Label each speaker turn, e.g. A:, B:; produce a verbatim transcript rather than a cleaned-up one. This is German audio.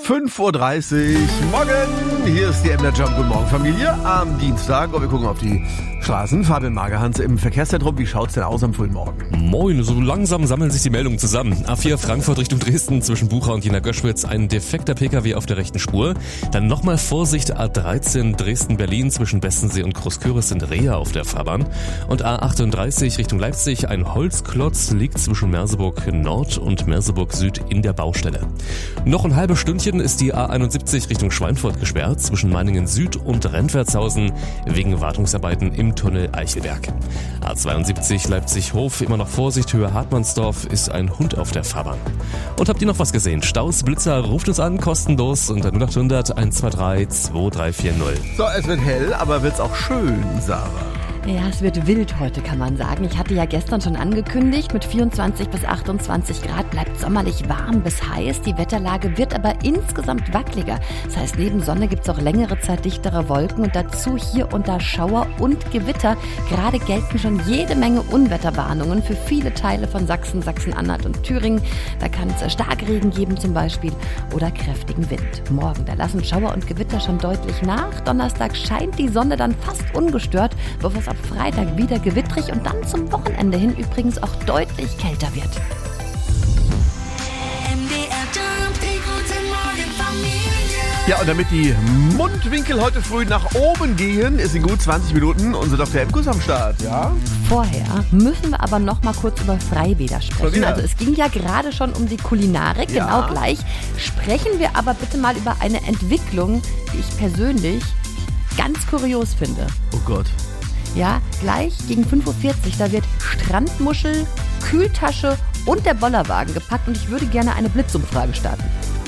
A: fünf Uhr dreißig, morgen, hier ist die Emder Jump. Guten Morgen, Familie, am Dienstag. Und wir gucken auf die Straßen. Fabian Magerhans im Verkehrszentrum. Wie schaut's denn aus am frühen Morgen?
B: Moin, so langsam sammeln sich die Meldungen zusammen. A vier Frankfurt Richtung Dresden zwischen Bucha und Jena Göschwitz, ein defekter Pkw auf der rechten Spur. Dann nochmal Vorsicht, A dreizehn Dresden-Berlin zwischen Bestensee und Großküritz sind Reher auf der Fahrbahn. Und A achtunddreißig Richtung Leipzig, ein Holzklotz liegt zwischen Merseburg Nord und Merseburg Süd in der Baustelle. Noch ein halbes Stündchen ist die A einundsiebzig Richtung Schweinfurt gesperrt zwischen Meiningen Süd und Rentwertshausen wegen Wartungsarbeiten im Tunnel Eichelberg. A zweiundsiebzig Leipzig-Hof, immer noch Vorsicht, Höhe Hartmannsdorf, ist ein Hund auf der Fahrbahn. Und habt ihr noch was gesehen? Staus, Blitzer, ruft uns an, kostenlos unter null acht hundert eins zwei drei zwei drei vier null.
A: So, es wird hell, aber wird's auch schön, Sarah?
C: Ja, es wird wild heute, kann man sagen. Ich hatte ja gestern schon angekündigt, mit vierundzwanzig bis achtundzwanzig Grad bleibt sommerlich warm bis heiß. Die Wetterlage wird aber insgesamt wackeliger. Das heißt, neben Sonne gibt's auch längere Zeit dichtere Wolken und dazu hier und da Schauer und Gewitter. Gerade gelten schon jede Menge Unwetterwarnungen für viele Teile von Sachsen, Sachsen-Anhalt und Thüringen. Da kann es Starkregen geben zum Beispiel oder kräftigen Wind. Morgen, da lassen Schauer und Gewitter schon deutlich nach. Donnerstag scheint die Sonne dann fast ungestört, bevor es ab Freitag wieder gewittrig und dann zum Wochenende hin übrigens auch deutlich kälter wird.
A: Ja, und damit die Mundwinkel heute früh nach oben gehen, ist in gut zwanzig Minuten unser Doktor Emkus am Start, ja?
C: Vorher müssen wir aber noch mal kurz über Freibäder sprechen.
A: wieder?
C: Also es ging ja gerade schon um die Kulinarik,
A: Ja.
C: genau gleich. Sprechen wir aber bitte mal über eine Entwicklung, die ich persönlich ganz kurios finde.
A: Oh Gott.
C: Ja, gleich gegen fünf Uhr vierzig, da wird Strandmuschel, Kühltasche und der Bollerwagen gepackt und ich würde gerne eine Blitzumfrage starten.